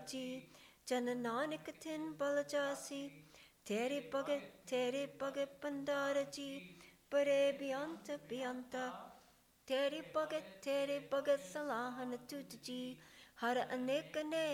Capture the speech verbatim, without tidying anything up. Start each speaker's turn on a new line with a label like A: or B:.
A: ਜੀ। ਜਨ ਨਾਨਕ ਥਿਨ ਬਲ ਜਾਸੀ, ਤੇਰੇ ਭਗਤ ਤੇਰੇ ਭਗਤ ਭੰਡਾਰ ਜੀ। ਪਰੇ ਬੇਅੰਤ ਬੇਅੰਤਾ, ਤੇਰੇ ਭਗਤ ਤੇਰੇ ਭਗਤ ਸਲਾਹਨ ਤੁਧ ਜੀ। ਹਰ ਅਨੇਕ ਅਨੇਕ